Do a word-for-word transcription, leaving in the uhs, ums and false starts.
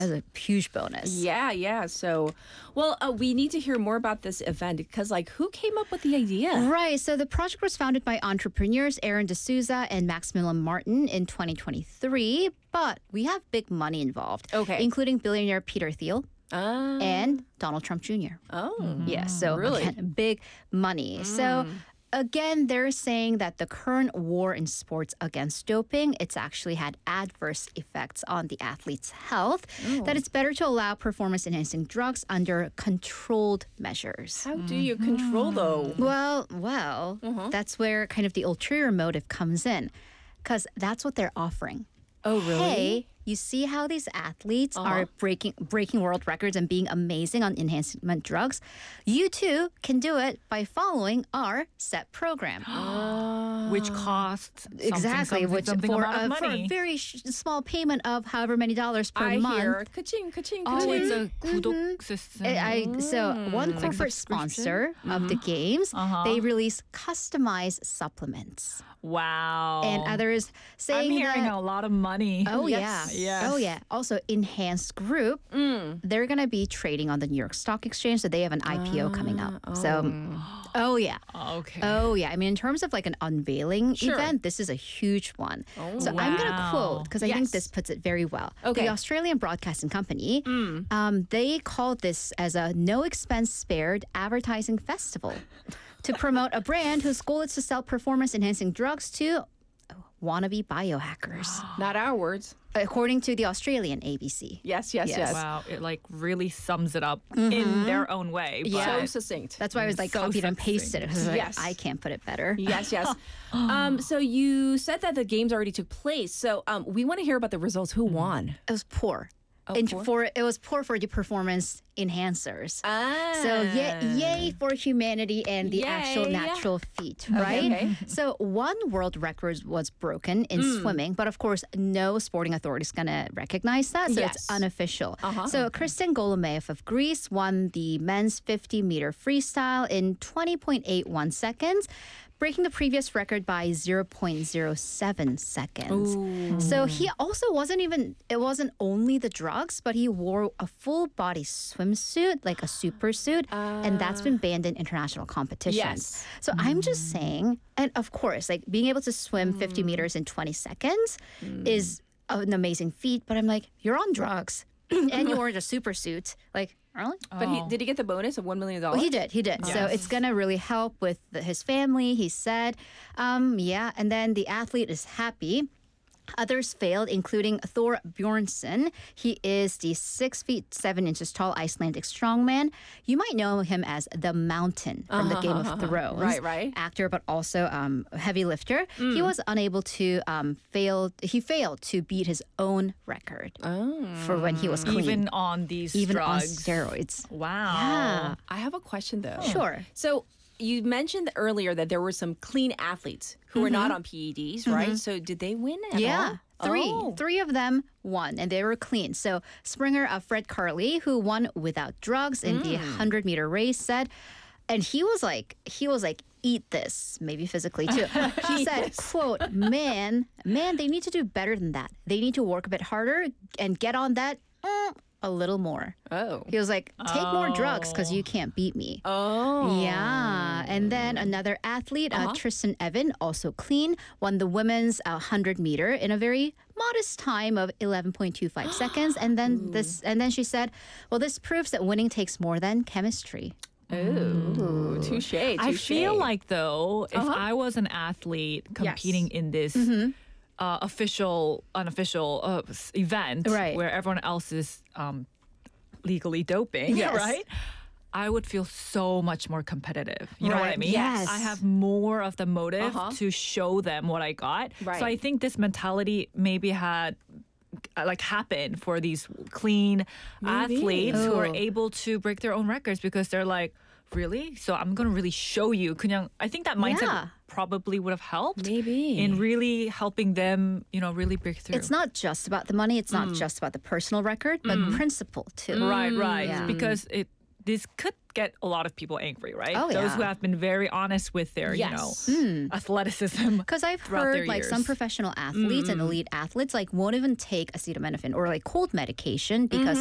That's a huge bonus. Yeah, yeah. So, well, uh, we need to hear more about this event because, like, who came up with the idea? Right. So the project was founded by entrepreneurs Aaron D'Souza and Maximilian Martin in twenty twenty-three. But we have big money involved. Okay. Including billionaire Peter Thiel Ah. and Donald Trump Junior Oh. Yeah. So Really? again, big money. So again, they're saying that the current war in sports against doping, it's actually had adverse effects on the athlete's health, that it's better to allow performance-enhancing drugs under controlled measures. How do you control, though? Well, well, that's where kind of the ulterior motive comes in, because that's what they're offering. Oh, really? Hey, you see how these athletes are breaking breaking world records and being amazing on enhancement drugs? You too can do it by following our SET program. Which costs something, Exactly, something, which something for, amount of a, for a money. very sh- small payment of however many dollars per I month. hear ka-ching, ka-ching, Oh, ka-ching. it's a 구독 system. I, I- so one corporate subscription? sponsor of the games, Uh-huh. they release customized supplements, Wow. and others I'm saying hearing that. a lot of money. Oh Yes. yeah. Yes. Oh yeah. Also, Enhanced Group, they're gonna be trading on the New York Stock Exchange, so they have an I P O coming up. So, oh yeah. Okay. Oh yeah. I mean, in terms of like an unveiling Sure. event, this is a huge one. so I'm gonna Wow. quote because I think Yes. this puts it very well. Okay. The Australian Broadcasting Company, um, they called this as a no expense spared advertising festival to promote a brand whose goal is to sell performance enhancing drugs to wannabe biohackers, Not our words. according to the Australian A B C. Yes, yes, Yes. yes. Wow, it like really sums it up in their own way. Yeah. So but- succinct. That's why I was like So copied and pasted. succinct. I was like, Yes. I can't put it better. Yes, yes. um, so you said that the games already took place. So um, we want to hear about the results. Who won? It was poor. Oh, And poor? for it was poor for the performance enhancers. Ah. So yay, yay for humanity and the actual Yay. natural feat, right? okay. So one world record was broken in swimming, but of course no sporting authority is gonna recognize that, so Yes. it's unofficial. Uh-huh. So Christian Golomeyev of Greece won the men's fifty meter freestyle in twenty point eight one seconds, breaking the previous record by zero point zero seven seconds. So he also wasn't even, it wasn't only the drugs, but he wore a full body swimsuit, like a super suit, and that's been banned in international competitions. Yes. So I'm just saying, and of course, like being able to swim fifty meters in twenty seconds is an amazing feat, but I'm like, you're on drugs and you wore a super suit. Like, really? But he, did he get the bonus of one million dollars? Well, he did. He did. So it's going to really help with the, his family, he said. Um, yeah. And then the athlete is happy. Others failed, including Thor Bjornsson. He is the six feet seven inches tall Icelandic strongman. You might know him as the Mountain from the Game of Thrones. Right, right. Actor, but also um, heavy lifter. He was unable to um, fail. He failed to beat his own record for when he was clean, even on these even on drugs. steroids. Wow. Yeah. I have a question, though. Sure. So you mentioned earlier that there were some clean athletes who were not on P E Ds, right? So did they win at Yeah, all? three. Oh. Three of them won, and they were clean. So Springer, uh, Fred Carley, who won without drugs in the one hundred meter race, said, and he was like, he was like, eat this, maybe physically too. He said, quote, man, man, they need to do better than that. They need to work a bit harder and get on that mm, a little more. Oh. He was like, take more drugs because you can't beat me. Oh. Yeah. And then another athlete, uh, Tristan Evan, also clean, won the women's uh, one hundred meter in a very modest time of eleven point two five seconds. And then this, and then she said, well, this proves that winning takes more than chemistry. Ooh. Touche, touche. I feel like though, if I was an athlete competing in this uh, official, unofficial uh, s- event Right. where everyone else is um, legally doping, Yes. right? I would feel so much more competitive. You know what I Right. mean? Yes. I have more of the motive Uh-huh. to show them what I got. Right. So I think this mentality maybe had uh, like happened for these clean athletes who are Oh. able to break their own records because they're like, really? So I'm gonna really show you. 그냥, I think that mindset Yeah. probably would have helped Maybe. in really helping them, you know, really break through. It's not just about the money. It's not just about the personal record, but principle too. right, right. Yeah. Because it this could get a lot of people angry, right? Oh, Those yeah. who have been very honest with their, Yes. you know, athleticism. Because I've throughout heard their like years. some professional athletes and elite athletes like won't even take acetaminophen or like cold medication because